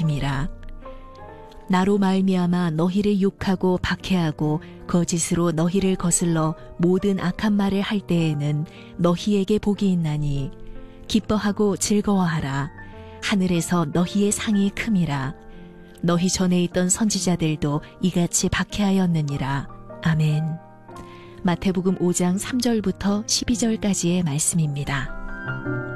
삼킴이라. 나로 말미암아 너희를 욕하고 박해하고 거짓으로 너희를 거슬러 모든 악한 말을 할 때에는 너희에게 복이 있나니 기뻐하고 즐거워하라. 하늘에서 너희의 상이 큼이라. 너희 전에 있던 선지자들도 이같이 박해하였느니라. 아멘. 마태복음 5장 3절부터 12절까지의 말씀입니다.